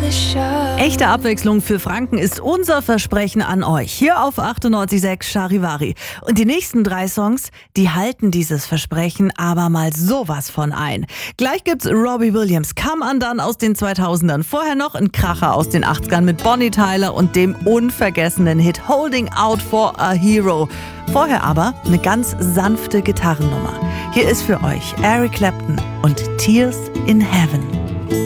Echte Abwechslung für Franken ist unser Versprechen an euch. Hier auf 98.6 Charivari. Und die nächsten 3 Songs, die halten dieses Versprechen aber mal sowas von ein. Gleich gibt's Robbie Williams, Come Undone aus den 2000ern. Vorher noch ein Kracher aus den 80ern mit Bonnie Tyler und dem unvergessenen Hit Holding Out for a Hero. Vorher aber eine ganz sanfte Gitarrennummer. Hier ist für euch Eric Clapton und Tears in Heaven.